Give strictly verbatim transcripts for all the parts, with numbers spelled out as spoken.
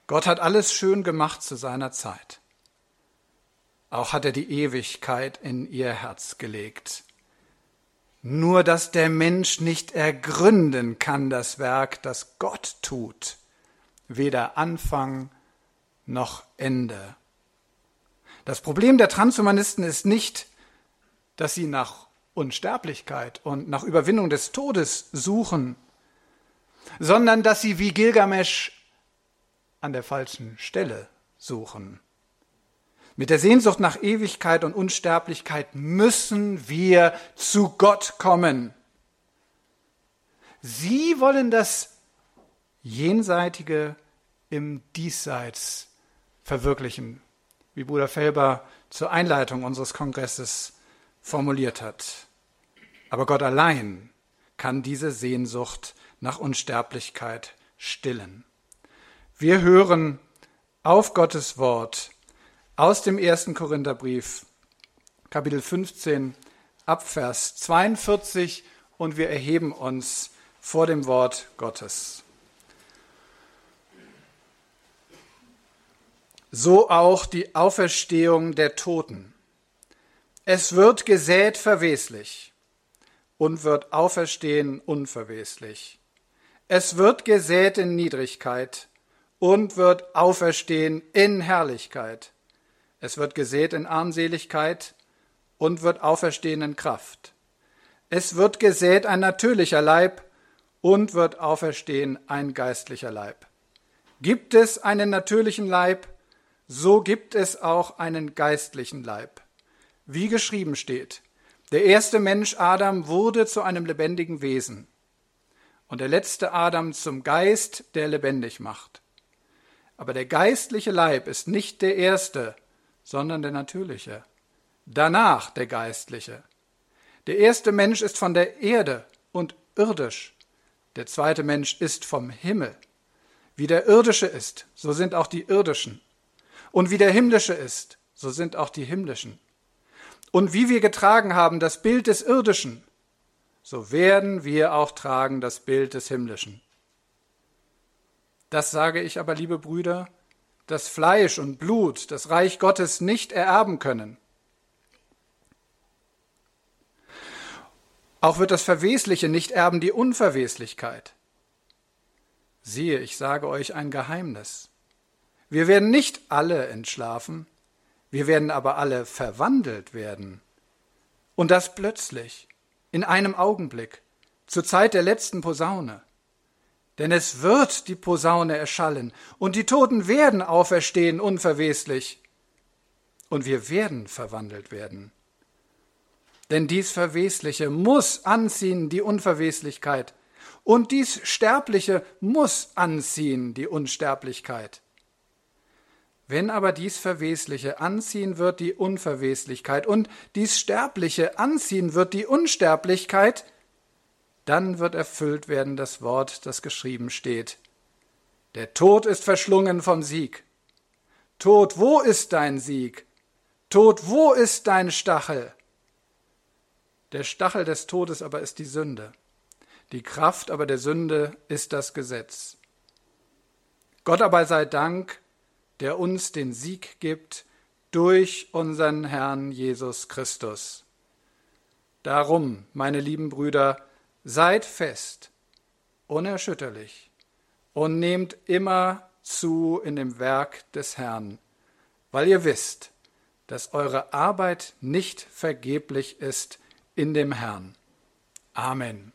Gott hat alles schön gemacht zu seiner Zeit. Auch hat er die Ewigkeit in ihr Herz gelegt. Nur dass der Mensch nicht ergründen kann das Werk, das Gott tut, weder Anfang noch Ende. Das Problem der Transhumanisten ist nicht, dass sie nach Unsterblichkeit und nach Überwindung des Todes suchen, sondern dass sie wie Gilgamesch an der falschen Stelle suchen. Mit der Sehnsucht nach Ewigkeit und Unsterblichkeit müssen wir zu Gott kommen. Sie wollen das Jenseitige im Diesseits verwirklichen, wie Bruder Felber zur Einleitung unseres Kongresses formuliert hat. Aber Gott allein kann diese Sehnsucht nach Unsterblichkeit stillen. Wir hören auf Gottes Wort aus dem ersten Korintherbrief, Kapitel fünfzehn, Abvers zweiundvierzig, und wir erheben uns vor dem Wort Gottes. So auch die Auferstehung der Toten. Es wird gesät verweslich und wird auferstehen unverweslich. Es wird gesät in Niedrigkeit und wird auferstehen in Herrlichkeit. Es wird gesät in Armseligkeit und wird auferstehen in Kraft. Es wird gesät ein natürlicher Leib und wird auferstehen ein geistlicher Leib. Gibt es einen natürlichen Leib, so gibt es auch einen geistlichen Leib. Wie geschrieben steht, der erste Mensch Adam wurde zu einem lebendigen Wesen und der letzte Adam zum Geist, der lebendig macht. Aber der geistliche Leib ist nicht der erste, sondern der natürliche. Danach der geistliche. Der erste Mensch ist von der Erde und irdisch. Der zweite Mensch ist vom Himmel. Wie der irdische ist, so sind auch die irdischen. Und wie der himmlische ist, so sind auch die himmlischen. Und wie wir getragen haben das Bild des Irdischen, so werden wir auch tragen das Bild des Himmlischen. Das sage ich aber, liebe Brüder, dass Fleisch und Blut das Reich Gottes nicht ererben können. Auch wird das Verwesliche nicht erben die Unverweslichkeit. Siehe, ich sage euch ein Geheimnis. Wir werden nicht alle entschlafen, wir werden aber alle verwandelt werden. Und das plötzlich, in einem Augenblick, zur Zeit der letzten Posaune. Denn es wird die Posaune erschallen, und die Toten werden auferstehen unverweslich, und wir werden verwandelt werden. Denn dies Verwesliche muss anziehen die Unverweslichkeit, und dies Sterbliche muss anziehen die Unsterblichkeit. Wenn aber dies Verwesliche anziehen wird die Unverweslichkeit, und dies Sterbliche anziehen wird die Unsterblichkeit, dann wird erfüllt werden das Wort, das geschrieben steht. Der Tod ist verschlungen vom Sieg. Tod, wo ist dein Sieg? Tod, wo ist dein Stachel? Der Stachel des Todes aber ist die Sünde. Die Kraft aber der Sünde ist das Gesetz. Gott aber sei Dank, der uns den Sieg gibt durch unseren Herrn Jesus Christus. Darum, meine lieben Brüder, seid fest, unerschütterlich und nehmt immer zu in dem Werk des Herrn, weil ihr wisst, dass eure Arbeit nicht vergeblich ist in dem Herrn. Amen.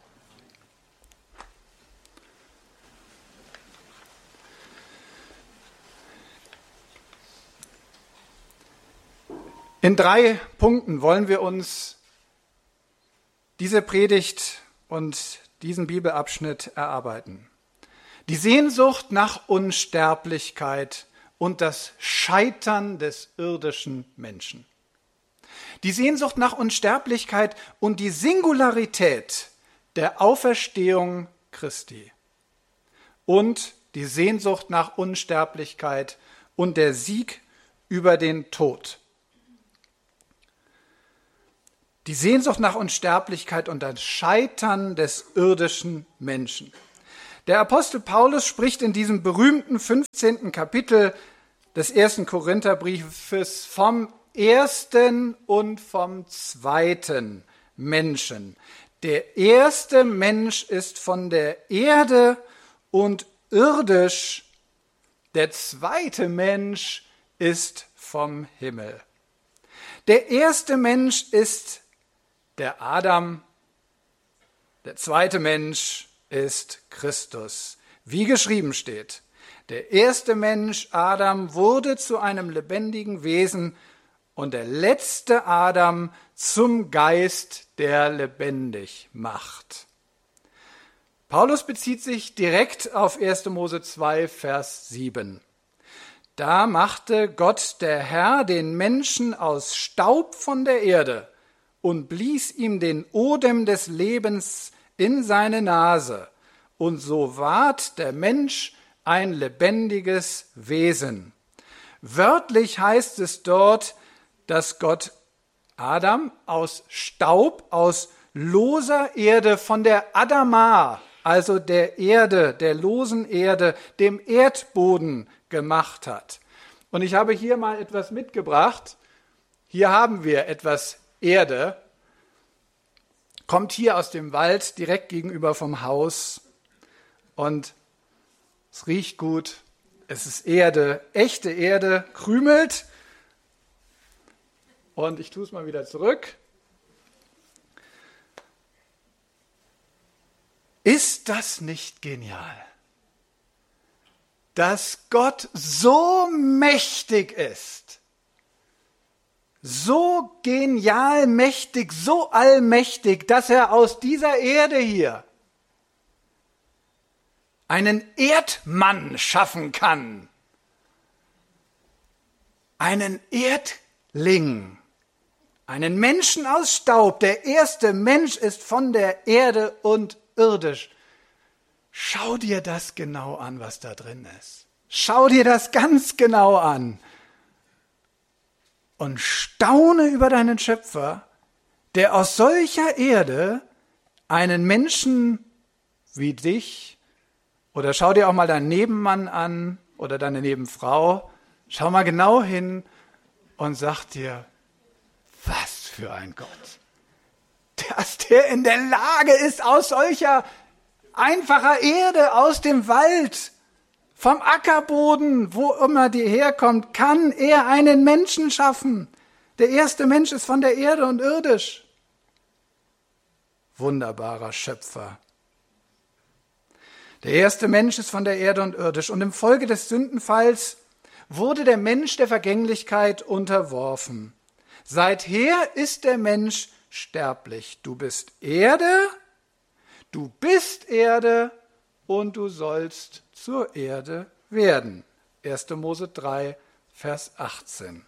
In drei Punkten wollen wir uns diese Predigt und diesen Bibelabschnitt erarbeiten. Die Sehnsucht nach Unsterblichkeit und das Scheitern des irdischen Menschen. Die Sehnsucht nach Unsterblichkeit und die Singularität der Auferstehung Christi. Und die Sehnsucht nach Unsterblichkeit und der Sieg über den Tod. Die Sehnsucht nach Unsterblichkeit und das Scheitern des irdischen Menschen. Der Apostel Paulus spricht in diesem berühmten fünfzehnten Kapitel des ersten Korintherbriefes vom ersten und vom zweiten Menschen. Der erste Mensch ist von der Erde und irdisch, der zweite Mensch ist vom Himmel. Der erste Mensch ist der Adam, der zweite Mensch ist Christus. Wie geschrieben steht, der erste Mensch, Adam, wurde zu einem lebendigen Wesen und der letzte Adam zum Geist, der lebendig macht. Paulus bezieht sich direkt auf erster Mose zwei, Vers sieben. Da machte Gott, der Herr, den Menschen aus Staub von der Erde und blies ihm den Odem des Lebens in seine Nase. Und so ward der Mensch ein lebendiges Wesen. Wörtlich heißt es dort, dass Gott Adam aus Staub, aus loser Erde, von der Adama, also der Erde, der losen Erde, dem Erdboden gemacht hat. Und ich habe hier mal etwas mitgebracht. Hier haben wir etwas Erde. Kommt hier aus dem Wald direkt gegenüber vom Haus. Und es riecht gut. Es ist Erde, echte Erde, krümelt. Und ich tue es mal wieder zurück. Ist das nicht genial? Dass Gott so mächtig ist, so genial mächtig, so allmächtig, dass er aus dieser Erde hier einen Erdmann schaffen kann, einen Erdling, einen Menschen aus Staub. Der erste Mensch ist von der Erde und irdisch. Schau dir das genau an, was da drin ist. Schau dir das ganz genau an. Und staune über deinen Schöpfer, der aus solcher Erde einen Menschen wie dich, oder schau dir auch mal deinen Nebenmann an oder deine Nebenfrau, schau mal genau hin und sag dir, was für ein Gott. Dass der in der Lage ist, aus solcher einfacher Erde, aus dem Wald, vom Ackerboden, wo immer die herkommt, kann er einen Menschen schaffen. Der erste Mensch ist von der Erde und irdisch. Wunderbarer Schöpfer. Der erste Mensch ist von der Erde und irdisch. Und im Folge des Sündenfalls wurde der Mensch der Vergänglichkeit unterworfen. Seither ist der Mensch sterblich. Du bist Erde, du bist Erde und du sollst zur Erde werden. erster Mose drei, Vers achtzehn.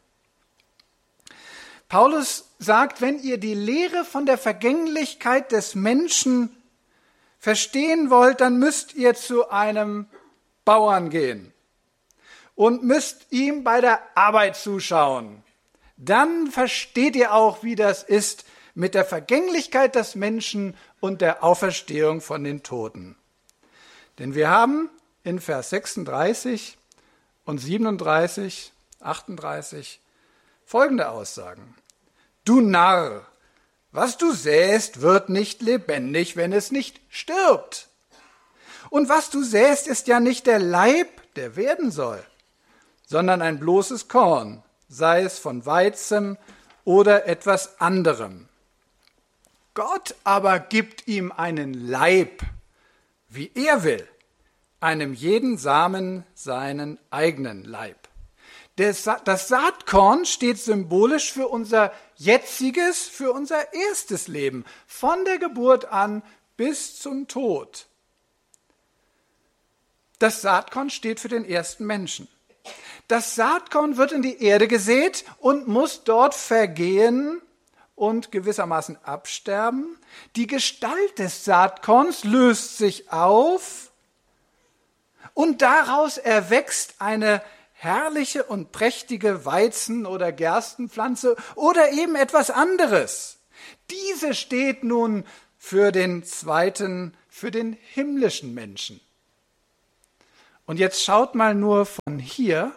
Paulus sagt, wenn ihr die Lehre von der Vergänglichkeit des Menschen verstehen wollt, dann müsst ihr zu einem Bauern gehen und müsst ihm bei der Arbeit zuschauen. Dann versteht ihr auch, wie das ist mit der Vergänglichkeit des Menschen und der Auferstehung von den Toten. Denn wir haben in Vers sechsunddreißig und siebenunddreißig, achtunddreißig folgende Aussagen. Du Narr, was du säst, wird nicht lebendig, wenn es nicht stirbt. Und was du säst, ist ja nicht der Leib, der werden soll, sondern ein bloßes Korn, sei es von Weizen oder etwas anderem. Gott aber gibt ihm einen Leib, wie er will, einem jeden Samen seinen eigenen Leib. Das Saatkorn steht symbolisch für unser jetziges, für unser erstes Leben, von der Geburt an bis zum Tod. Das Saatkorn steht für den ersten Menschen. Das Saatkorn wird in die Erde gesät und muss dort vergehen und gewissermaßen absterben. Die Gestalt des Saatkorns löst sich auf und daraus erwächst eine herrliche und prächtige Weizen- oder Gerstenpflanze oder eben etwas anderes. Diese steht nun für den zweiten, für den himmlischen Menschen. Und jetzt schaut mal nur von hier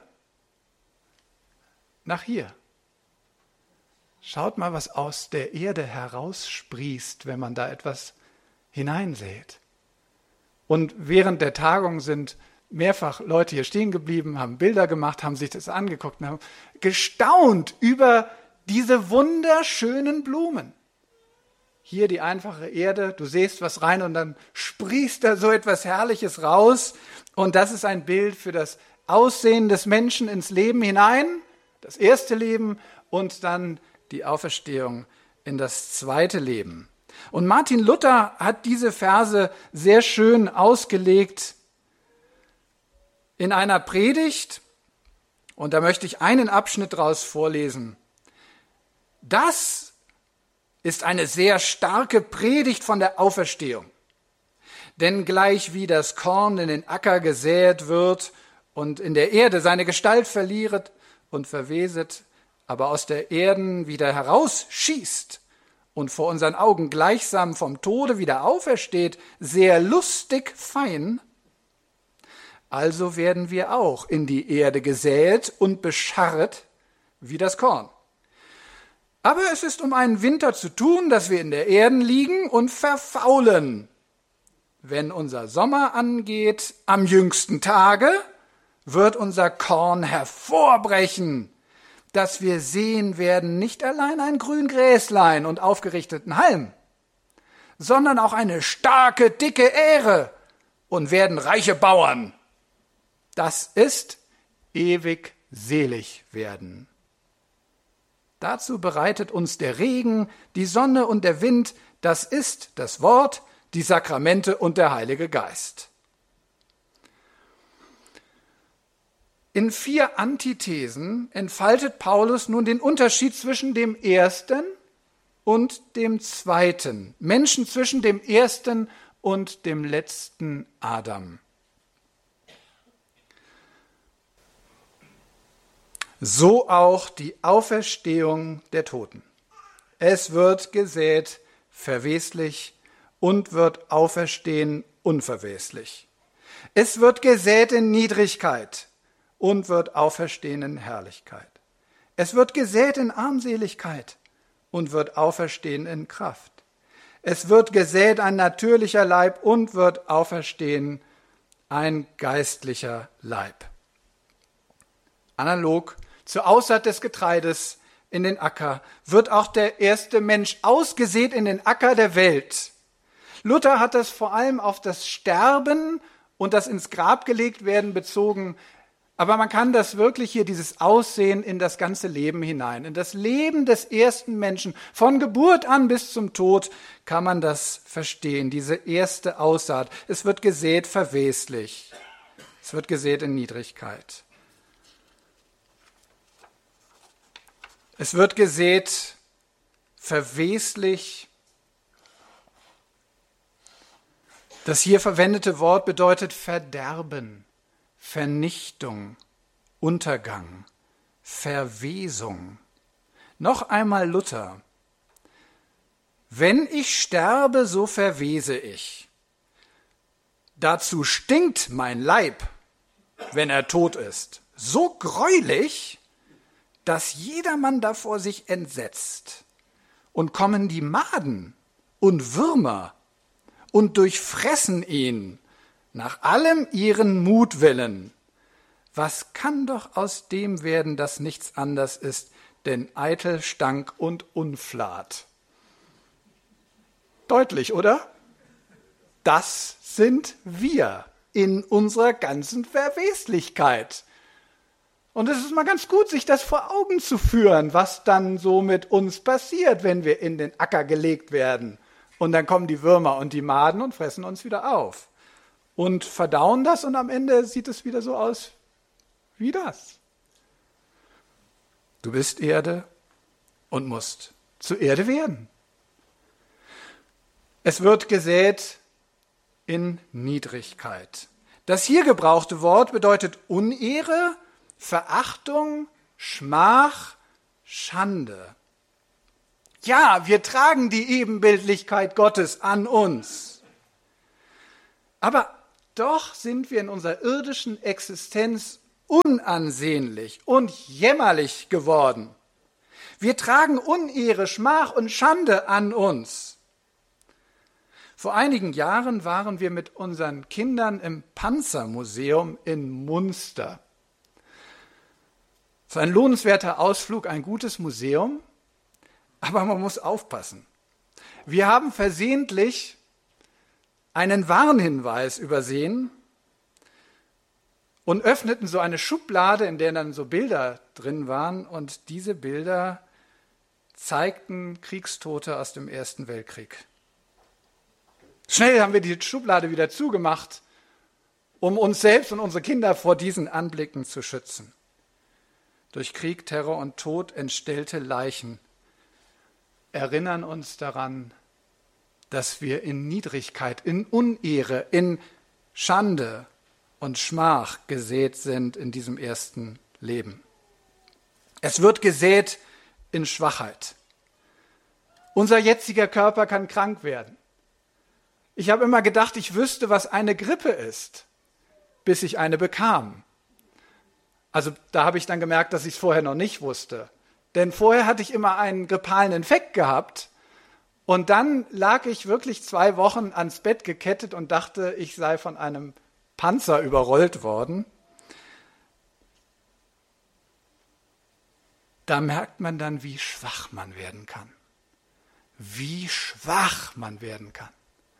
nach hier. Schaut mal, was aus der Erde heraussprießt, wenn man da etwas hineinsät. Und während der Tagung sind mehrfach Leute hier stehen geblieben, haben Bilder gemacht, haben sich das angeguckt und haben gestaunt über diese wunderschönen Blumen. Hier die einfache Erde, du sähst was rein und dann sprießt da so etwas Herrliches raus. Und das ist ein Bild für das Aussehen des Menschen ins Leben hinein, das erste Leben und dann die Auferstehung in das zweite Leben. Und Martin Luther hat diese Verse sehr schön ausgelegt in einer Predigt. Und da möchte ich einen Abschnitt daraus vorlesen. Das ist eine sehr starke Predigt von der Auferstehung. Denn gleich wie das Korn in den Acker gesät wird und in der Erde seine Gestalt verliert und verweset, aber aus der Erden wieder herausschießt und vor unseren Augen gleichsam vom Tode wieder aufersteht, sehr lustig fein, also werden wir auch in die Erde gesät und bescharret wie das Korn. Aber es ist um einen Winter zu tun, dass wir in der Erden liegen und verfaulen. Wenn unser Sommer angeht, am jüngsten Tage, wird unser Korn hervorbrechen, dass wir sehen werden, nicht allein ein Grüngräslein und aufgerichteten Halm, sondern auch eine starke, dicke Ähre und werden reiche Bauern. Das ist ewig selig werden. Dazu bereitet uns der Regen, die Sonne und der Wind, das ist das Wort, die Sakramente und der Heilige Geist. In vier Antithesen entfaltet Paulus nun den Unterschied zwischen dem ersten und dem zweiten Menschen, zwischen dem ersten und dem letzten Adam. So auch die Auferstehung der Toten. Es wird gesät verweslich und wird auferstehen unverweslich. Es wird gesät in Niedrigkeit und wird auferstehen in Herrlichkeit. Es wird gesät in Armseligkeit und wird auferstehen in Kraft. Es wird gesät ein natürlicher Leib und wird auferstehen ein geistlicher Leib. Analog zur Aussaat des Getreides in den Acker wird auch der erste Mensch ausgesät in den Acker der Welt. Luther hat das vor allem auf das Sterben und das ins Grab gelegt werden bezogen. Aber man kann das wirklich hier, dieses Aussehen in das ganze Leben hinein, in das Leben des ersten Menschen, von Geburt an bis zum Tod, kann man das verstehen, diese erste Aussaat. Es wird gesät verweslich, es wird gesät in Niedrigkeit. Es wird gesät verweslich. Das hier verwendete Wort bedeutet Verderben, Vernichtung, Untergang, Verwesung. Noch einmal Luther. Wenn ich sterbe, so verwese ich. Dazu stinkt mein Leib, wenn er tot ist, so greulich, dass jedermann davor sich entsetzt. Und kommen die Maden und Würmer und durchfressen ihn nach allem ihren Mutwillen. Was kann doch aus dem werden, das nichts anders ist, denn eitel Stank und Unflat? Deutlich, oder? Das sind wir in unserer ganzen Verweslichkeit. Und es ist mal ganz gut, sich das vor Augen zu führen, was dann so mit uns passiert, wenn wir in den Acker gelegt werden. Und dann kommen die Würmer und die Maden und fressen uns wieder auf. Und verdauen das und am Ende sieht es wieder so aus wie das. Du bist Erde und musst zu Erde werden. Es wird gesät in Niedrigkeit. Das hier gebrauchte Wort bedeutet Unehre, Verachtung, Schmach, Schande. Ja, wir tragen die Ebenbildlichkeit Gottes an uns. Aber Doch sind wir in unserer irdischen Existenz unansehnlich und jämmerlich geworden. Wir tragen Unehre, Schmach und Schande an uns. Vor einigen Jahren waren wir mit unseren Kindern im Panzermuseum in Munster. Es war ein lohnenswerter Ausflug, ein gutes Museum, aber man muss aufpassen. Wir haben versehentlich einen Warnhinweis übersehen und öffneten so eine Schublade, in der dann so Bilder drin waren, und diese Bilder zeigten Kriegstote aus dem Ersten Weltkrieg. Schnell haben wir die Schublade wieder zugemacht, um uns selbst und unsere Kinder vor diesen Anblicken zu schützen. Durch Krieg, Terror und Tod entstellte Leichen erinnern uns daran, dass wir in Niedrigkeit, in Unehre, in Schande und Schmach gesät sind in diesem ersten Leben. Es wird gesät in Schwachheit. Unser jetziger Körper kann krank werden. Ich habe immer gedacht, ich wüsste, was eine Grippe ist, bis ich eine bekam. Also da habe ich dann gemerkt, dass ich es vorher noch nicht wusste. Denn vorher hatte ich immer einen grippalen Infekt gehabt und dann lag ich wirklich zwei Wochen ans Bett gekettet und dachte, ich sei von einem Panzer überrollt worden. Da merkt man dann, wie schwach man werden kann. Wie schwach man werden kann.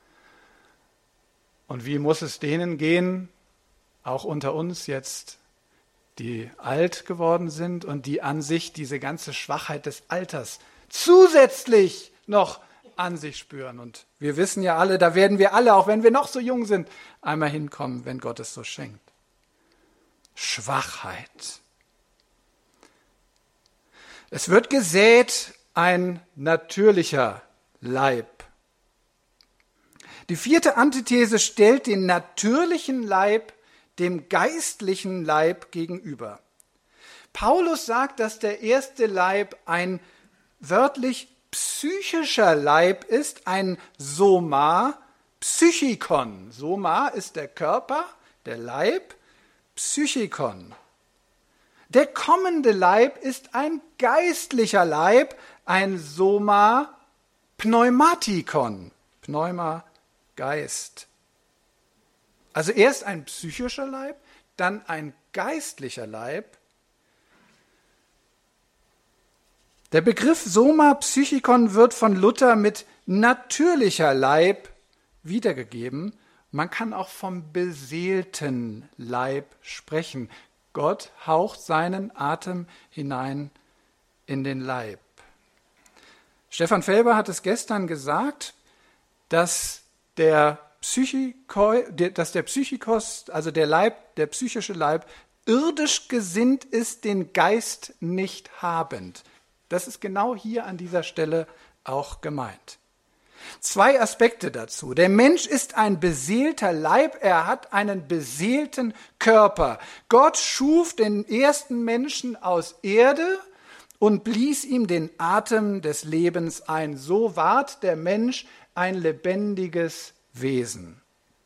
Und wie muss es denen gehen, auch unter uns jetzt, die alt geworden sind und die an sich diese ganze Schwachheit des Alters zusätzlich noch an sich spüren. Und wir wissen ja alle, da werden wir alle, auch wenn wir noch so jung sind, einmal hinkommen, wenn Gott es so schenkt. Schwachheit. Es wird gesät ein natürlicher Leib. Die vierte Antithese stellt den natürlichen Leib dem geistlichen Leib gegenüber. Paulus sagt, dass der erste Leib ein wörtlich psychischer Leib ist, ein Soma, Psychikon. Soma ist der Körper, der Leib, Psychikon. Der kommende Leib ist ein geistlicher Leib, ein Soma, Pneumatikon. Pneuma, Geist. Also erst ein psychischer Leib, dann ein geistlicher Leib. Der Begriff Soma Psychikon wird von Luther mit natürlicher Leib wiedergegeben. Man kann auch vom beseelten Leib sprechen. Gott haucht seinen Atem hinein in den Leib. Stefan Felber hat es gestern gesagt, dass der Psychiko, dass der Psychikos, also der Leib, der psychische Leib, irdisch gesinnt ist, den Geist nicht habend. Das ist genau hier an dieser Stelle auch gemeint. Zwei Aspekte dazu. Der Mensch ist ein beseelter Leib, er hat einen beseelten Körper. Gott schuf den ersten Menschen aus Erde und blies ihm den Atem des Lebens ein. So ward der Mensch ein lebendiges Wesen.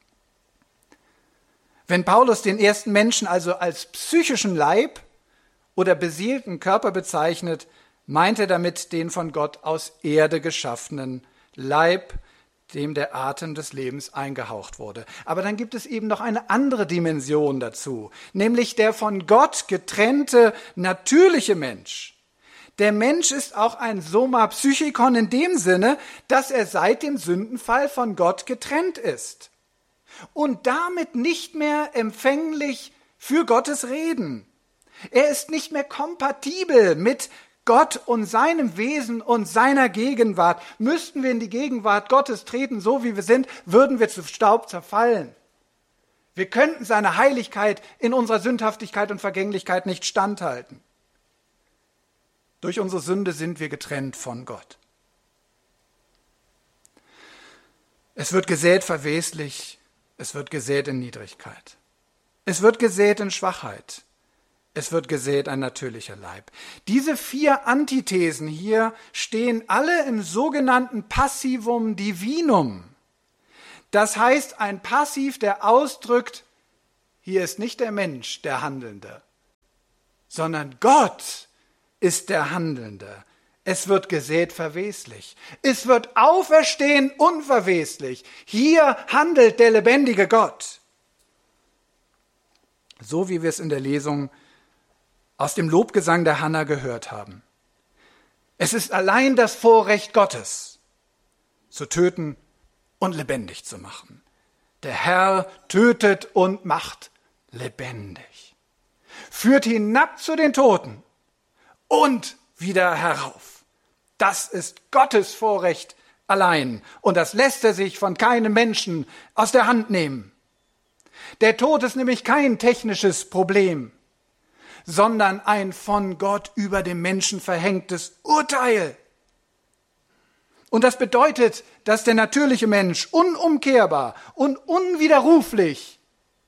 Wenn Paulus den ersten Menschen also als psychischen Leib oder beseelten Körper bezeichnet, meint er damit den von Gott aus Erde geschaffenen Leib, dem der Atem des Lebens eingehaucht wurde. Aber dann gibt es eben noch eine andere Dimension dazu, nämlich der von Gott getrennte natürliche Mensch. Der Mensch ist auch ein Soma Psychikon in dem Sinne, dass er seit dem Sündenfall von Gott getrennt ist und damit nicht mehr empfänglich für Gottes Reden. Er ist nicht mehr kompatibel mit Gott und seinem Wesen und seiner Gegenwart. Müssten wir in die Gegenwart Gottes treten, so wie wir sind, würden wir zu Staub zerfallen. Wir könnten seiner Heiligkeit in unserer Sündhaftigkeit und Vergänglichkeit nicht standhalten. Durch unsere Sünde sind wir getrennt von Gott. Es wird gesät verweslich, es wird gesät in Niedrigkeit. Es wird gesät in Schwachheit. Es wird gesät ein natürlicher Leib. Diese vier Antithesen hier stehen alle im sogenannten Passivum Divinum. Das heißt ein Passiv, der ausdrückt, hier ist nicht der Mensch der Handelnde, sondern Gott ist der Handelnde. Es wird gesät verweslich. Es wird auferstehen unverweslich. Hier handelt der lebendige Gott. So wie wir es in der Lesung aus dem Lobgesang der Hannah gehört haben. Es ist allein das Vorrecht Gottes, zu töten und lebendig zu machen. Der Herr tötet und macht lebendig. Führt hinab zu den Toten und wieder herauf. Das ist Gottes Vorrecht allein. Und das lässt er sich von keinem Menschen aus der Hand nehmen. Der Tod ist nämlich kein technisches Problem, sondern ein von Gott über dem Menschen verhängtes Urteil. Und das bedeutet, dass der natürliche Mensch unumkehrbar und unwiderruflich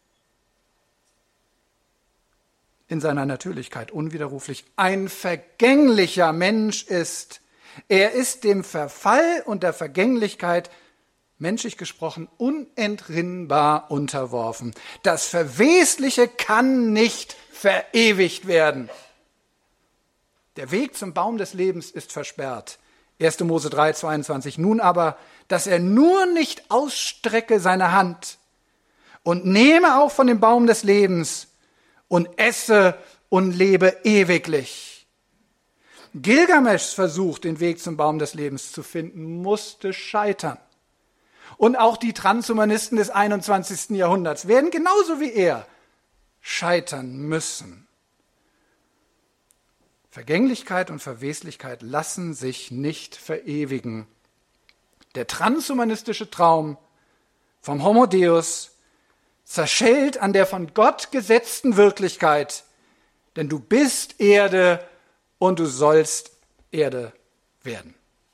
in seiner Natürlichkeit unwiderruflich ein vergänglicher Mensch ist. Er ist dem Verfall und der Vergänglichkeit, menschlich gesprochen, unentrinnbar unterworfen. Das Verwesliche kann nicht verewigt werden. Der Weg zum Baum des Lebens ist versperrt. erster Mose drei, zweiundzwanzig. Nun aber, dass er nur nicht ausstrecke seine Hand und nehme auch von dem Baum des Lebens und esse und lebe ewiglich. Gilgameschs Versuch, den Weg zum Baum des Lebens zu finden, musste scheitern. Und auch die Transhumanisten des einundzwanzigsten Jahrhunderts werden genauso wie er scheitern müssen. Vergänglichkeit und Verweslichkeit lassen sich nicht verewigen. Der transhumanistische Traum vom Homo Deus zerschellt an der von Gott gesetzten Wirklichkeit, denn du bist Erde und du sollst Erde werden.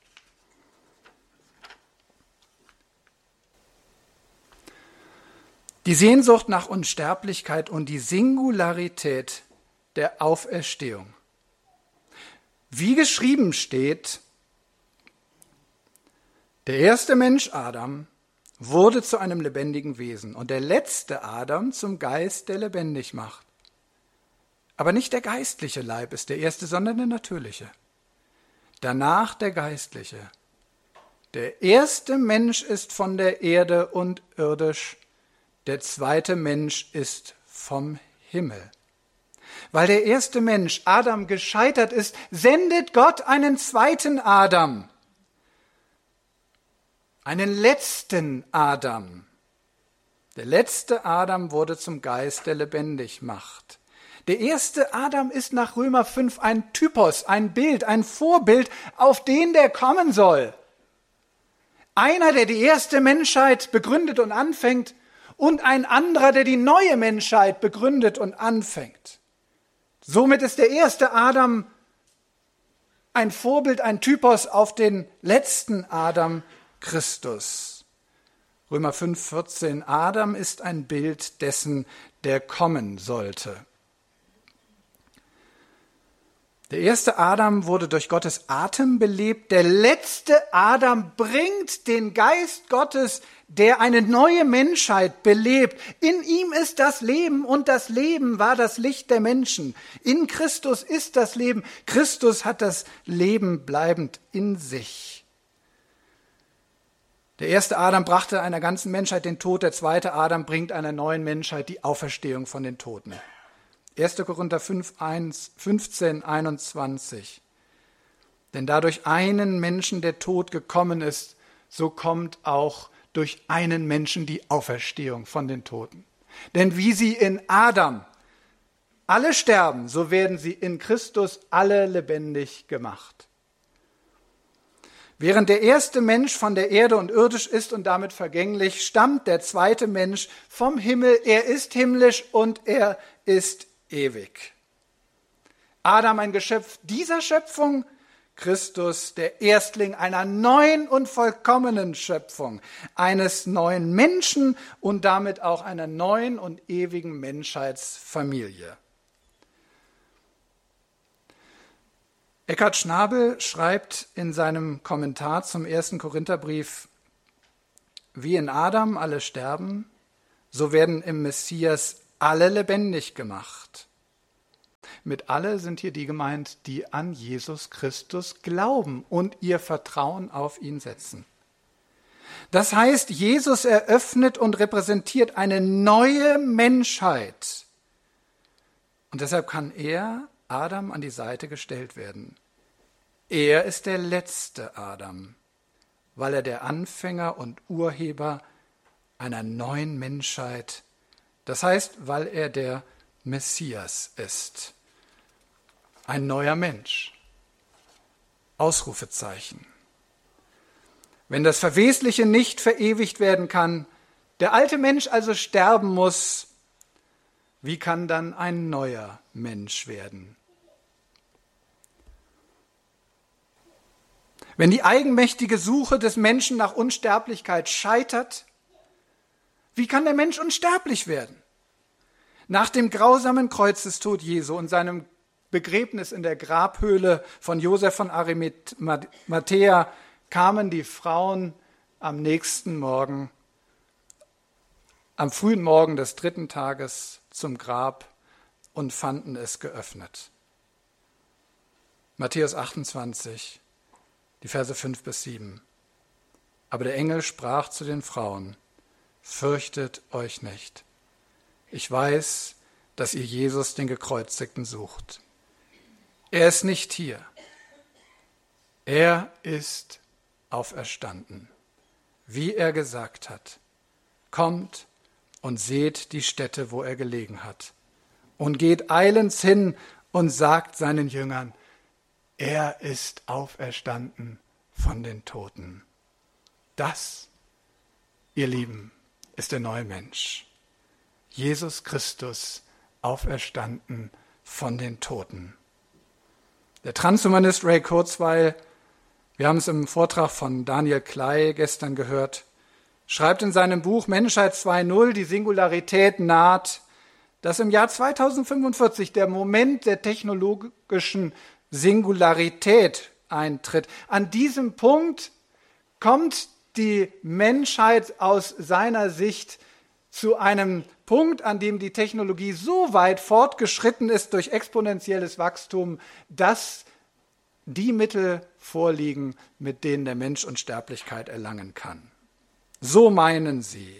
Die Sehnsucht nach Unsterblichkeit und die Singularität der Auferstehung. Wie geschrieben steht, der erste Mensch Adam wurde zu einem lebendigen Wesen und der letzte Adam zum Geist, der lebendig macht. Aber nicht der geistliche Leib ist der erste, sondern der natürliche. Danach der geistliche. Der erste Mensch ist von der Erde und irdisch, der zweite Mensch ist vom Himmel. Weil der erste Mensch, Adam, gescheitert ist, sendet Gott einen zweiten Adam, einen letzten Adam. Der letzte Adam wurde zum Geist, der lebendig macht. Der erste Adam ist nach Römer fünf ein Typos, ein Bild, ein Vorbild, auf den der kommen soll. Einer, der die erste Menschheit begründet und anfängt, und ein anderer, der die neue Menschheit begründet und anfängt. Somit ist der erste Adam ein Vorbild, ein Typos auf den letzten Adam, Christus. Römer fünf, vierzehn. Adam ist ein Bild dessen, der kommen sollte. Der erste Adam wurde durch Gottes Atem belebt. Der letzte Adam bringt den Geist Gottes, der eine neue Menschheit belebt. In ihm ist das Leben und das Leben war das Licht der Menschen. In Christus ist das Leben. Christus hat das Leben bleibend in sich. Der erste Adam brachte einer ganzen Menschheit den Tod. Der zweite Adam bringt einer neuen Menschheit die Auferstehung von den Toten. erster Korinther fünf, fünfzehn, einundzwanzig. Denn da durch einen Menschen der Tod gekommen ist, so kommt auch durch einen Menschen die Auferstehung von den Toten. Denn wie sie in Adam alle sterben, so werden sie in Christus alle lebendig gemacht. Während der erste Mensch von der Erde und irdisch ist und damit vergänglich, stammt der zweite Mensch vom Himmel. Er ist himmlisch und er ist ewig. Adam ein Geschöpf dieser Schöpfung, Christus der Erstling einer neuen und vollkommenen Schöpfung, eines neuen Menschen und damit auch einer neuen und ewigen Menschheitsfamilie. Eckhard Schnabel schreibt in seinem Kommentar zum ersten Korintherbrief, wie in Adam alle sterben, so werden im Messias alle lebendig gemacht. Mit alle sind hier die gemeint, die an Jesus Christus glauben und ihr Vertrauen auf ihn setzen. Das heißt, Jesus eröffnet und repräsentiert eine neue Menschheit. Und deshalb kann er, Adam, an die Seite gestellt werden. Er ist der letzte Adam, weil er der Anfänger und Urheber einer neuen Menschheit, das heißt, weil er der Messias ist. Ein neuer Mensch. Ausrufezeichen. Wenn das Verwesliche nicht verewigt werden kann, der alte Mensch also sterben muss, wie kann dann ein neuer Mensch werden? Wenn die eigenmächtige Suche des Menschen nach Unsterblichkeit scheitert, wie kann der Mensch unsterblich werden? Nach dem grausamen Kreuzestod Jesu und seinem Begräbnis in der Grabhöhle von Josef von Arimathäa kamen die Frauen am nächsten Morgen, am frühen Morgen des dritten Tages zum Grab und fanden es geöffnet. Matthäus achtundzwanzig, die Verse fünf bis sieben. Aber der Engel sprach zu den Frauen: Fürchtet euch nicht. Ich weiß, dass ihr Jesus, den Gekreuzigten, sucht. Er ist nicht hier. Er ist auferstanden, wie er gesagt hat. Kommt und seht die Stätte, wo er gelegen hat. Und geht eilends hin und sagt seinen Jüngern: Er ist auferstanden von den Toten. Das, ihr Lieben, ist der neue Mensch. Jesus Christus, auferstanden von den Toten. Der Transhumanist Ray Kurzweil, wir haben es im Vortrag von Daniel Klei gestern gehört, schreibt in seinem Buch Menschheit zwei Punkt null, die Singularität naht, dass im Jahr zweitausendfünfundvierzig der Moment der technologischen Singularität eintritt. An diesem Punkt kommt die Menschheit aus seiner Sicht zu einem Punkt, an dem die Technologie so weit fortgeschritten ist durch exponentielles Wachstum, dass die Mittel vorliegen, mit denen der Mensch Unsterblichkeit erlangen kann. So meinen sie.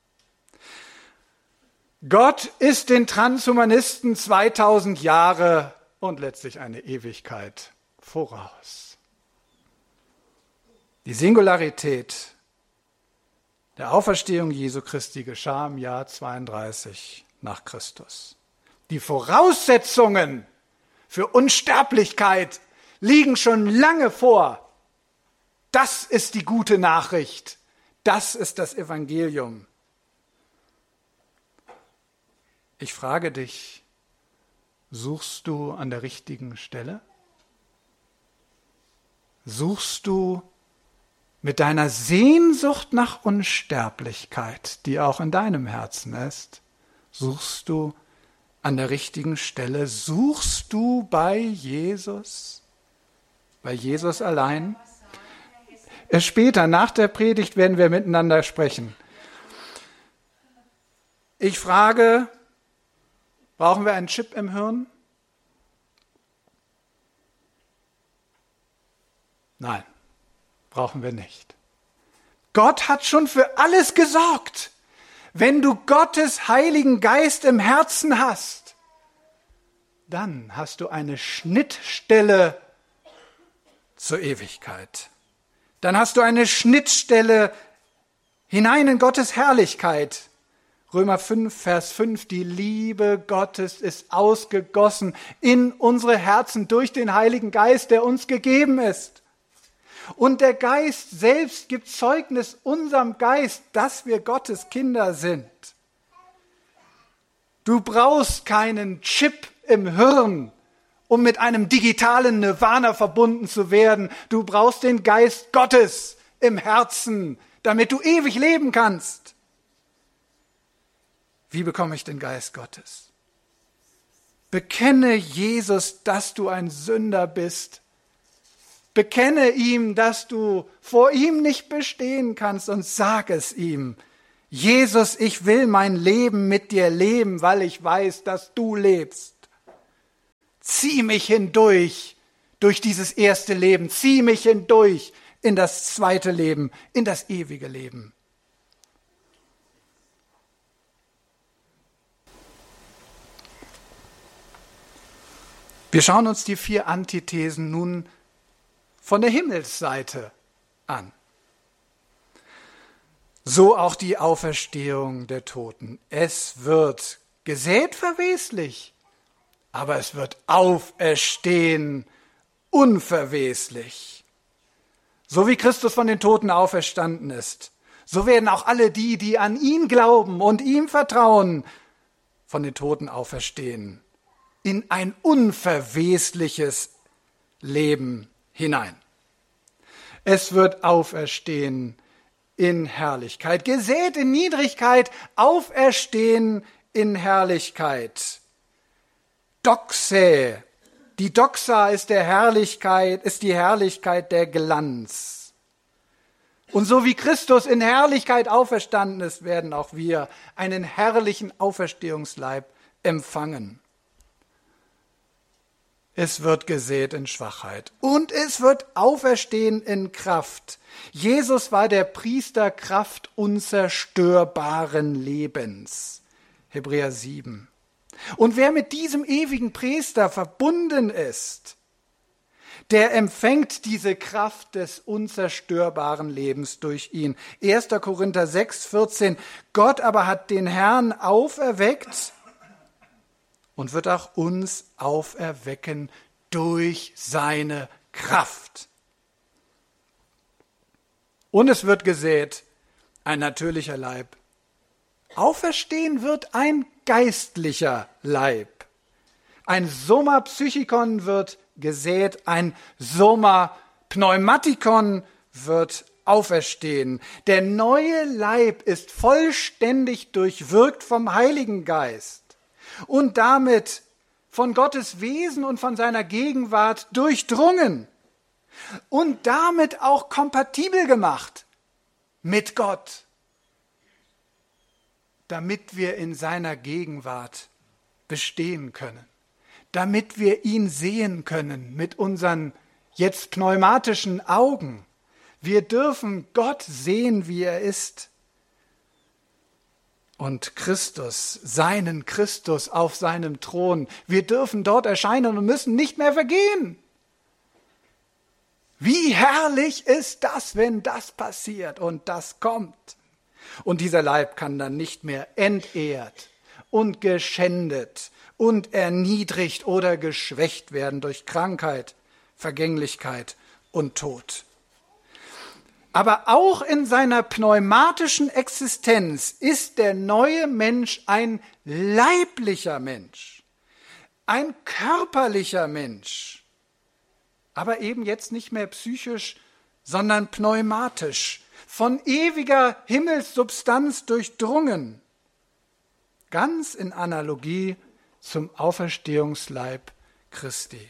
Gott ist den Transhumanisten zweitausend Jahre und letztlich eine Ewigkeit voraus. Die Singularität der Auferstehung Jesu Christi geschah im Jahr zweiunddreißig nach Christus. Die Voraussetzungen für Unsterblichkeit liegen schon lange vor. Das ist die gute Nachricht. Das ist das Evangelium. Ich frage dich, suchst du an der richtigen Stelle? Suchst du mit deiner Sehnsucht nach Unsterblichkeit, die auch in deinem Herzen ist, suchst du an der richtigen Stelle? Suchst du bei Jesus? Bei Jesus allein? Später, nach der Predigt, werden wir miteinander sprechen. Ich frage, brauchen wir einen Chip im Hirn? Nein. Brauchen wir nicht. Gott hat schon für alles gesorgt. Wenn du Gottes Heiligen Geist im Herzen hast, dann hast du eine Schnittstelle zur Ewigkeit. Dann hast du eine Schnittstelle hinein in Gottes Herrlichkeit. Römer fünf, Vers fünf, die Liebe Gottes ist ausgegossen in unsere Herzen durch den Heiligen Geist, der uns gegeben ist. Und der Geist selbst gibt Zeugnis unserem Geist, dass wir Gottes Kinder sind. Du brauchst keinen Chip im Hirn, um mit einem digitalen Nirvana verbunden zu werden. Du brauchst den Geist Gottes im Herzen, damit du ewig leben kannst. Wie bekomme ich den Geist Gottes? Bekenne Jesus, dass du ein Sünder bist. Bekenne ihm, dass du vor ihm nicht bestehen kannst und sag es ihm. Jesus, ich will mein Leben mit dir leben, weil ich weiß, dass du lebst. Zieh mich hindurch durch dieses erste Leben. Zieh mich hindurch in das zweite Leben, in das ewige Leben. Wir schauen uns die vier Antithesen nun von der Himmelsseite an. So auch die Auferstehung der Toten. Es wird gesät verweslich, aber es wird auferstehen unverweslich. So wie Christus von den Toten auferstanden ist, so werden auch alle die, die an ihn glauben und ihm vertrauen, von den Toten auferstehen in ein unverwesliches Leben hinein. Es wird auferstehen in Herrlichkeit, gesät in Niedrigkeit, auferstehen in Herrlichkeit. Doxe, die Doxa ist der Herrlichkeit, ist die Herrlichkeit der Glanz. Und so wie Christus in Herrlichkeit auferstanden ist, werden auch wir einen herrlichen Auferstehungsleib empfangen. Es wird gesät in Schwachheit und es wird auferstehen in Kraft. Jesus war der Priester Kraft unzerstörbaren Lebens. Hebräer sieben. Und wer mit diesem ewigen Priester verbunden ist, der empfängt diese Kraft des unzerstörbaren Lebens durch ihn. erster Korinther sechs, vierzehn. Gott aber hat den Herrn auferweckt und wird auch uns auferwecken durch seine Kraft. Und es wird gesät ein natürlicher Leib. Auferstehen wird ein geistlicher Leib. Ein Soma Psychikon wird gesät, ein Soma Pneumatikon wird auferstehen. Der neue Leib ist vollständig durchwirkt vom Heiligen Geist und damit von Gottes Wesen und von seiner Gegenwart durchdrungen und damit auch kompatibel gemacht mit Gott, damit wir in seiner Gegenwart bestehen können, damit wir ihn sehen können mit unseren jetzt pneumatischen Augen. Wir dürfen Gott sehen, wie er ist. Und Christus, seinen Christus auf seinem Thron. Wir dürfen dort erscheinen und müssen nicht mehr vergehen. Wie herrlich ist das, wenn das passiert und das kommt. Und dieser Leib kann dann nicht mehr entehrt und geschändet und erniedrigt oder geschwächt werden durch Krankheit, Vergänglichkeit und Tod. Aber auch in seiner pneumatischen Existenz ist der neue Mensch ein leiblicher Mensch, ein körperlicher Mensch, aber eben jetzt nicht mehr psychisch, sondern pneumatisch, von ewiger Himmelssubstanz durchdrungen, ganz in Analogie zum Auferstehungsleib Christi.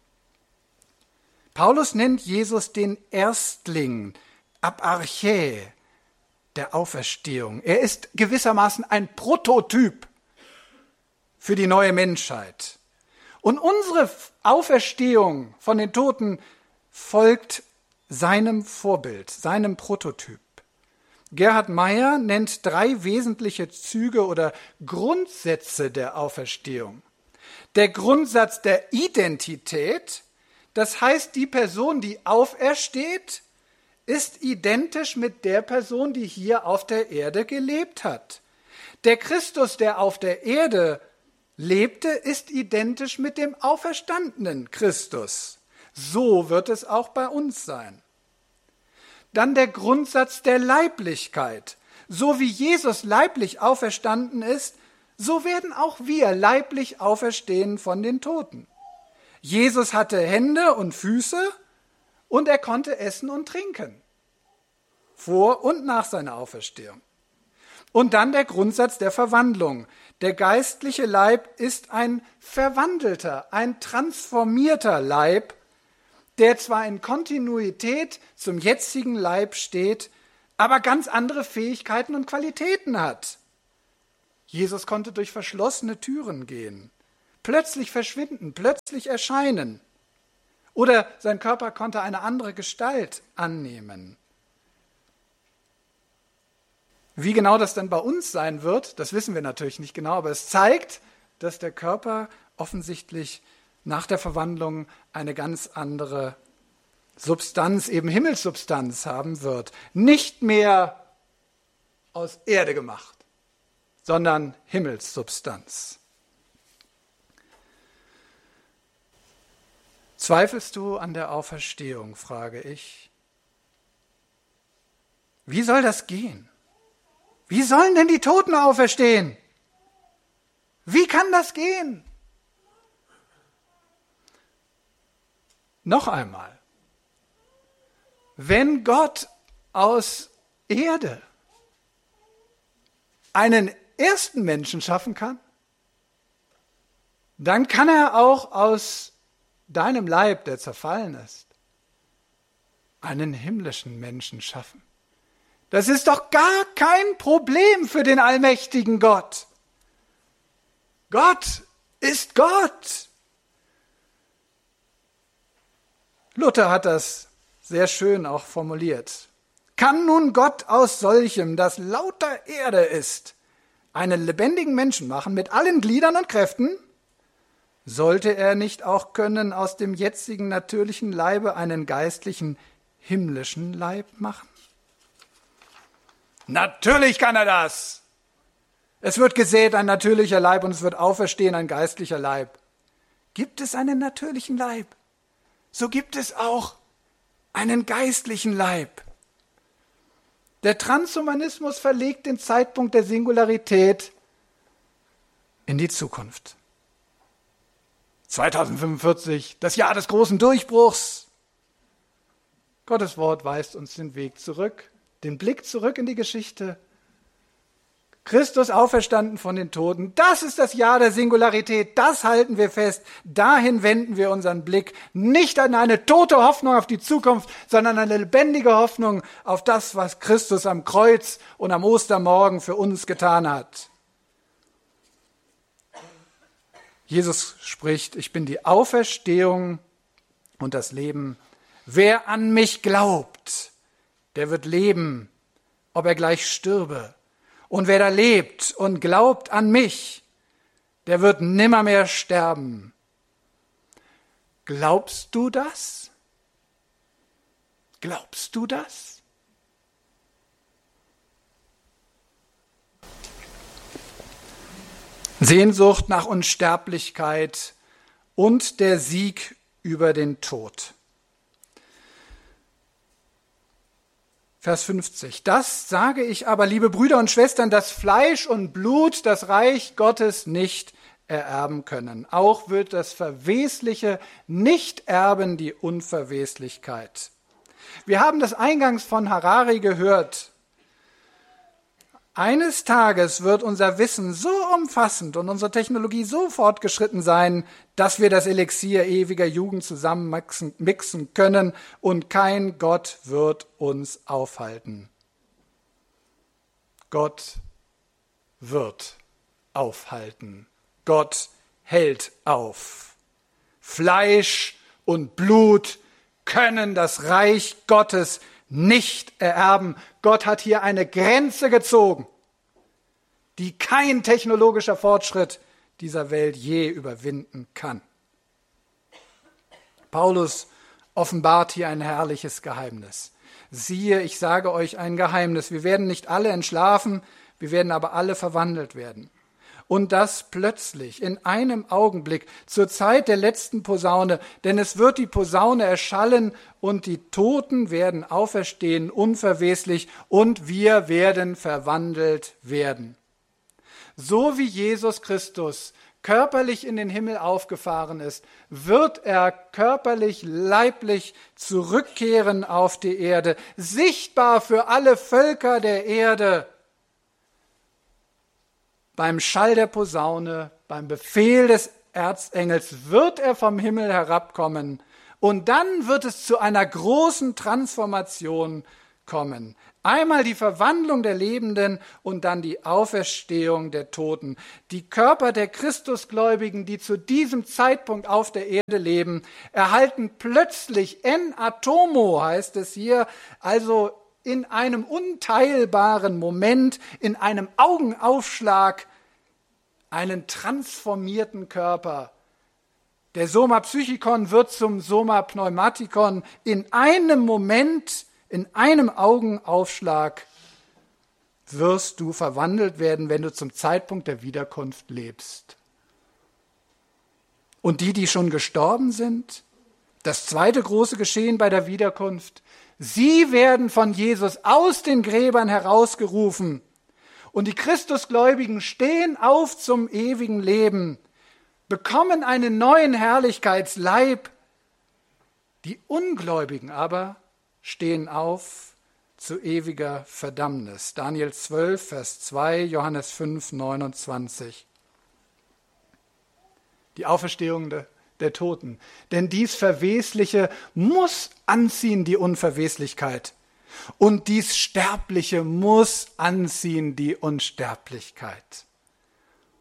Paulus nennt Jesus den Erstling, Abarchä der Auferstehung. Er ist gewissermaßen ein Prototyp für die neue Menschheit. Und unsere Auferstehung von den Toten folgt seinem Vorbild, seinem Prototyp. Gerhard Meyer nennt drei wesentliche Züge oder Grundsätze der Auferstehung. Der Grundsatz der Identität, das heißt, die Person, die aufersteht, ist identisch mit der Person, die hier auf der Erde gelebt hat. Der Christus, der auf der Erde lebte, ist identisch mit dem auferstandenen Christus. So wird es auch bei uns sein. Dann der Grundsatz der Leiblichkeit. So wie Jesus leiblich auferstanden ist, so werden auch wir leiblich auferstehen von den Toten. Jesus hatte Hände und Füße und er konnte essen und trinken. Vor und nach seiner Auferstehung. Und dann der Grundsatz der Verwandlung. Der geistliche Leib ist ein verwandelter, ein transformierter Leib, der zwar in Kontinuität zum jetzigen Leib steht, aber ganz andere Fähigkeiten und Qualitäten hat. Jesus konnte durch verschlossene Türen gehen, plötzlich verschwinden, plötzlich erscheinen. Oder sein Körper konnte eine andere Gestalt annehmen. Wie genau das dann bei uns sein wird, das wissen wir natürlich nicht genau, aber es zeigt, dass der Körper offensichtlich nach der Verwandlung eine ganz andere Substanz, eben Himmelssubstanz haben wird. Nicht mehr aus Erde gemacht, sondern Himmelssubstanz. Zweifelst du an der Auferstehung, frage ich. Wie soll das gehen? Wie sollen denn die Toten auferstehen? Wie kann das gehen? Noch einmal. Wenn Gott aus Erde einen ersten Menschen schaffen kann, dann kann er auch aus deinem Leib, der zerfallen ist, einen himmlischen Menschen schaffen. Das ist doch gar kein Problem für den allmächtigen Gott. Gott ist Gott. Luther hat das sehr schön auch formuliert. Kann nun Gott aus solchem, das lauter Erde ist, einen lebendigen Menschen machen mit allen Gliedern und Kräften? Sollte er nicht auch können aus dem jetzigen natürlichen Leibe einen geistlichen, himmlischen Leib machen? Natürlich kann er das. Es wird gesät ein natürlicher Leib und es wird auferstehen ein geistlicher Leib. Gibt es einen natürlichen Leib, so gibt es auch einen geistlichen Leib. Der Transhumanismus verlegt den Zeitpunkt der Singularität in die Zukunft. zweitausendfünfundvierzig, das Jahr des großen Durchbruchs. Gottes Wort weist uns den Weg zurück, den Blick zurück in die Geschichte. Christus auferstanden von den Toten, das ist das Jahr der Singularität, das halten wir fest, dahin wenden wir unseren Blick, nicht an eine tote Hoffnung auf die Zukunft, sondern eine lebendige Hoffnung auf das, was Christus am Kreuz und am Ostermorgen für uns getan hat. Jesus spricht, ich bin die Auferstehung und das Leben. Wer an mich glaubt, der wird leben, ob er gleich stürbe. Und wer da lebt und glaubt an mich, der wird nimmermehr sterben. Glaubst du das? Glaubst du das? Sehnsucht nach Unsterblichkeit und der Sieg über den Tod. Vers fünfzig. Das sage ich aber, liebe Brüder und Schwestern, dass Fleisch und Blut das Reich Gottes nicht ererben können. Auch wird das Verwesliche nicht erben die Unverweslichkeit. Wir haben das eingangs von Harari gehört. Eines Tages wird unser Wissen so umfassend und unsere Technologie so fortgeschritten sein, dass wir das Elixier ewiger Jugend zusammenmixen mixen können und kein Gott wird uns aufhalten. Gott wird aufhalten. Gott hält auf. Fleisch und Blut können das Reich Gottes nicht ererben. Gott hat hier eine Grenze gezogen, die kein technologischer Fortschritt dieser Welt je überwinden kann. Paulus offenbart hier ein herrliches Geheimnis. Siehe, ich sage euch ein Geheimnis. Wir werden nicht alle entschlafen, wir werden aber alle verwandelt werden. Und das plötzlich, in einem Augenblick, zur Zeit der letzten Posaune, denn es wird die Posaune erschallen und die Toten werden auferstehen, unverweslich, und wir werden verwandelt werden. So wie Jesus Christus körperlich in den Himmel aufgefahren ist, wird er körperlich, leiblich zurückkehren auf die Erde, sichtbar für alle Völker der Erde. Beim Schall der Posaune, beim Befehl des Erzengels wird er vom Himmel herabkommen Und dann wird es zu einer großen Transformation kommen. Einmal die Verwandlung der Lebenden und dann die Auferstehung der Toten. Die Körper der Christusgläubigen, die zu diesem Zeitpunkt auf der Erde leben, erhalten plötzlich en atomo, heißt es hier, also in einem unteilbaren Moment, in einem Augenaufschlag, einen transformierten Körper. Der Soma Psychikon wird zum Soma Pneumatikon in einem Moment. In einem Augenaufschlag wirst du verwandelt werden, wenn du zum Zeitpunkt der Wiederkunft lebst. Und die, die schon gestorben sind, das zweite große Geschehen bei der Wiederkunft, sie werden von Jesus aus den Gräbern herausgerufen. Und die Christusgläubigen stehen auf zum ewigen Leben, bekommen einen neuen Herrlichkeitsleib. Die Ungläubigen aber stehen auf zu ewiger Verdammnis. Daniel zwölf, Vers zwei, Johannes fünf, neunundzwanzig. Die Auferstehung der, der Toten. Denn dies Verwesliche muss anziehen die Unverweslichkeit. Und dies Sterbliche muss anziehen die Unsterblichkeit.